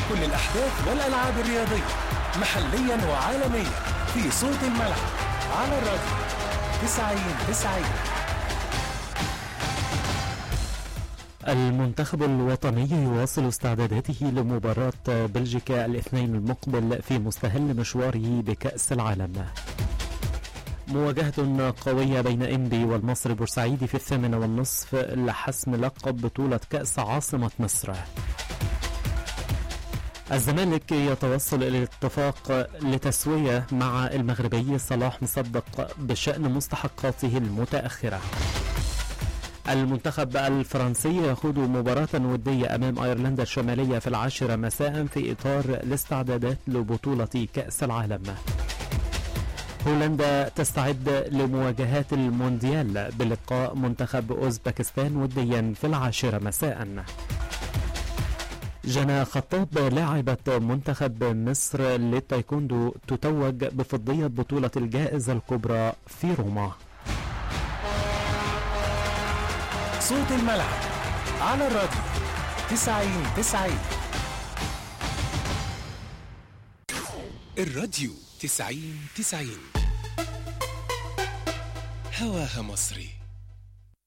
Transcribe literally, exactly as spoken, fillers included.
كل الأحداث والألعاب الرياضية محليا وعالميا في صوت الملعب على الراديو تسعين تسعين. المنتخب الوطني يواصل استعداداته لمباراة بلجيكا الاثنين المقبل في مستهل مشواره بكأس العالم. مواجهة قوية بين إنبي والمصري بورسعيدي في الثامنة والنصف لحسم لقب بطولة كأس عاصمة مصر. الزمالك يتوصل إلى اتفاق لتسوية مع المغربي صلاح مصدق بشأن مستحقاته المتأخرة. المنتخب الفرنسي يخوض مباراة ودية أمام أيرلندا الشمالية في العاشرة مساء في إطار الاستعدادات لبطولة كأس العالم. هولندا تستعد لمواجهات المونديال بلقاء منتخب أوزبكستان وديا في العاشرة مساء. جنى خطاب لاعبة منتخب مصر للتايكوندو تتوج بفضية بطولة الجائزة الكبرى في روما. صوت الملعب على الراديو تسعين تسعين. الراديو تسعين تسعين هواها مصري.